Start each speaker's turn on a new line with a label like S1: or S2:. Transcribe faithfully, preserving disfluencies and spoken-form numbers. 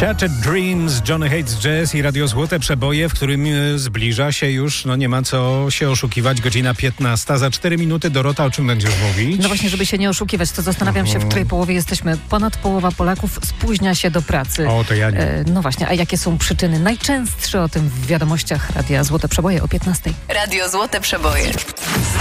S1: Shattered Dreams, Johnny Hates Jazz i Radio Złote Przeboje, w którym zbliża się już, no nie ma co się oszukiwać, godzina piętnasta. Za cztery minuty, Dorota, o czym będziesz mówić?
S2: No właśnie, żeby się nie oszukiwać, to zastanawiam się, w której połowie jesteśmy. Ponad połowa Polaków spóźnia się do pracy.
S1: O, to ja nie.
S2: E, no właśnie, a jakie są przyczyny? Najczęstsze o tym w wiadomościach Radia Złote Przeboje o piętnastej.
S3: Radio Złote Przeboje.